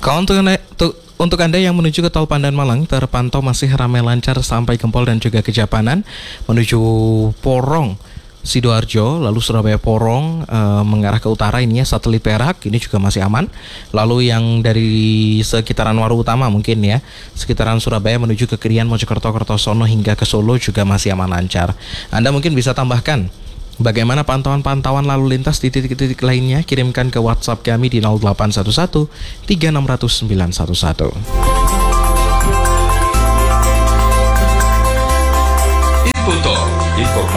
Kalau untuk Anda yang menuju ke Tol Pandan Malang, terpantau masih ramai lancar sampai Gempol dan juga Kejapanan. Menuju Porong, Sidoarjo, lalu Surabaya Porong mengarah ke utara ini ya, Satelit Perak, ini juga masih aman. Lalu yang dari sekitaran Waru Utama mungkin ya, sekitaran Surabaya menuju ke Krian, Mojokerto, Kertosono hingga ke Solo juga masih aman lancar. Anda mungkin bisa tambahkan bagaimana pantauan-pantauan lalu lintas di titik-titik lainnya, kirimkan ke WhatsApp kami di 0811 3600 911. Info